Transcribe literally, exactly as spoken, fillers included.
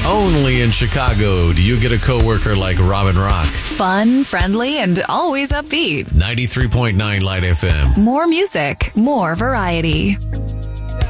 Only in Chicago do you get a coworker like Robin Rock. Fun, friendly, and always upbeat. ninety-three point nine Light F M. More music, more variety.